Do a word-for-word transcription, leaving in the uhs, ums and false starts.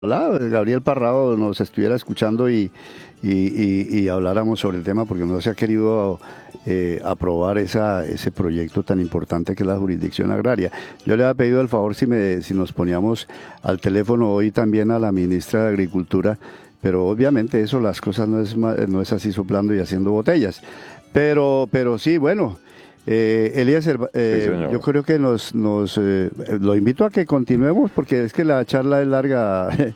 Ojalá Gabriel Parrado nos estuviera escuchando y, y, y- y habláramos sobre el tema porque no se ha querido eh, aprobar esa, ese proyecto tan importante que es la jurisdicción agraria. Yo le había pedido el favor si, me, si nos poníamos al teléfono hoy también a la ministra de Agricultura, pero obviamente eso, las cosas no es, ma- no es así soplando y haciendo botellas. Pero, pero sí, bueno. Eh, Eliezer, Sí, eh, yo señor. creo que nos, nos eh, lo invito a que continuemos porque es que la charla es larga,